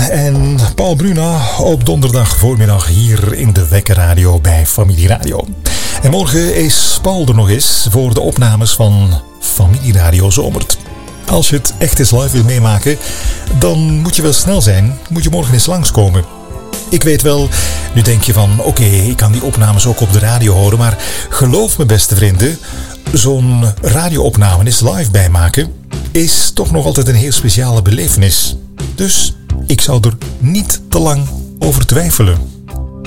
en Paul Bruna op donderdag voormiddag hier in de Wekker Radio bij Familie Radio. En morgen is Paul er nog eens voor de opnames van Familie Radio Zomert. Als je het echt eens live wil meemaken, dan moet je wel snel zijn. Moet je morgen eens langskomen. Ik weet wel, nu denk je van oké, ik kan die opnames ook op de radio horen. Maar geloof me beste vrienden, zo'n radioopname eens live bijmaken is toch nog altijd een heel speciale belevenis. Dus ik zou er niet te lang over twijfelen.